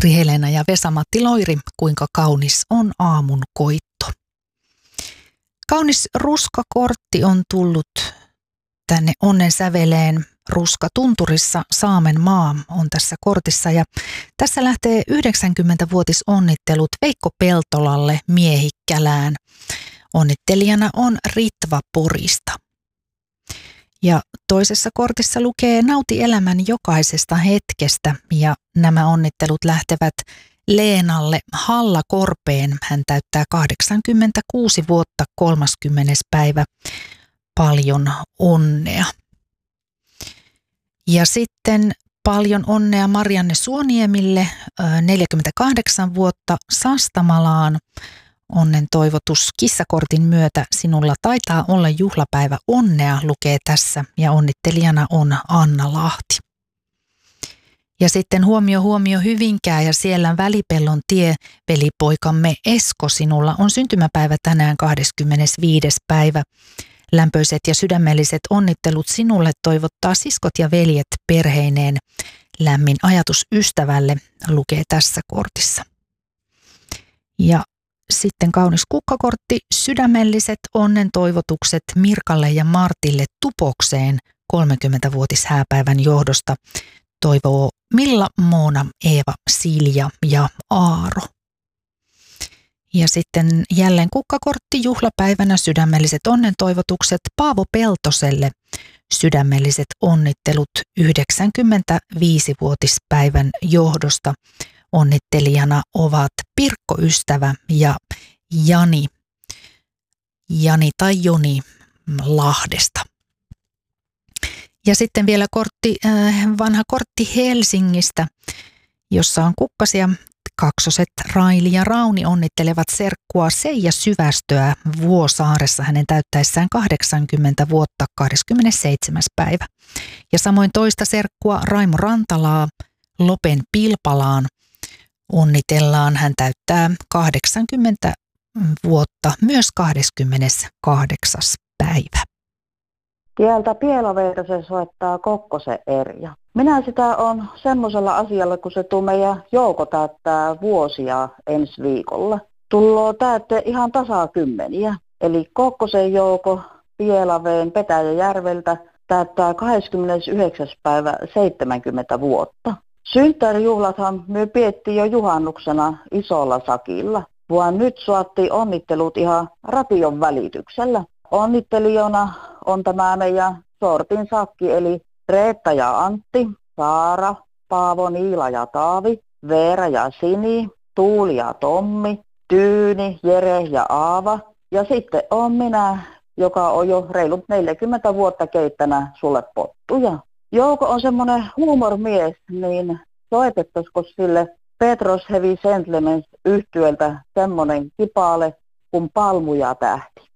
Petri-Helena ja Vesa-Matti Loiri, kuinka kaunis on aamun koitto. Kaunis ruskakortti on tullut tänne onnen säveleen. Ruskatunturissa Saamenmaa on tässä kortissa ja tässä lähtee 90-vuotisonnittelut Veikko Peltolalle Miehikkälään. Onnittelijana on Ritva Porista. Ja toisessa kortissa lukee nauti elämän jokaisesta hetkestä ja nämä onnittelut lähtevät Leenalle Halla-Korpeen. Hän täyttää 86 vuotta 30. päivä. Paljon onnea. Ja sitten paljon onnea Marianne Suoniemille, 48 vuotta Sastamalaan. Onnen toivotus kissakortin myötä sinulla taitaa olla juhlapäivä onnea, lukee tässä, ja onnittelijana on Anna Lahti. Ja sitten huomio Hyvinkää ja siellä Välipellon tie, velipoikamme Esko, sinulla on syntymäpäivä tänään 25. päivä. Lämpöiset ja sydämelliset onnittelut sinulle toivottaa siskot ja veljet perheineen. Lämmin ajatus ystävälle, lukee tässä kortissa. Ja sitten kaunis kukkakortti, sydämelliset onnen toivotukset Mirkalle ja Martille Tupokseen 30-vuotishääpäivän johdosta. Toivoo Milla, Moona, Eeva, Silja ja Aaro. Ja sitten jälleen kukkakortti juhlapäivänä sydämelliset onnen toivotukset Paavo Peltoselle. Sydämelliset onnittelut 95-vuotispäivän johdosta. Onnittelijana ovat Pirkko Ystävä ja Jani tai Joni Lahdesta. Ja sitten vielä vanha kortti Helsingistä, jossa on kukkasia. Kaksoset Raili ja Rauni onnittelevat serkkua Seija Syvästöä Vuosaaressa hänen täyttäessään 80 vuotta 27. päivä. Ja samoin toista serkkua Raimo Rantalaa Lopen Pilpalaan onnitellaan. Hän täyttää 80 vuotta myös 28. päivä. Tieltä Pielaveita se soittaa Kokkosen Erja. Minä sitä on semmoisella asialla, kun se meidän Jouko täyttää vuosia ensi viikolla. Tulloo täytte ihan tasakymmeniä. Eli Kokkosen Jouko Pielaveen Petäjäjärveltä täyttää 29. päivä 70 vuotta. Synttärijuhlathan me piettiin jo juhannuksena isolla sakilla. Vaan nyt saattiin onnittelut ihan radion välityksellä. Onnittelijana on tämä meidän sortin sakki, eli Reetta ja Antti, Saara, Paavo, Niila ja Taavi, Veera ja Sini, Tuuli ja Tommi, Tyyni, Jere ja Aava. Ja sitten on minä, joka on jo reilut 40 vuotta keittänä sulle pottuja. Jouko on semmoinen huumormies, niin soitettaisiko sille Petros Heavy Sentiments -yhtyöltä semmoinen kipaale kuin Palmu ja tähti.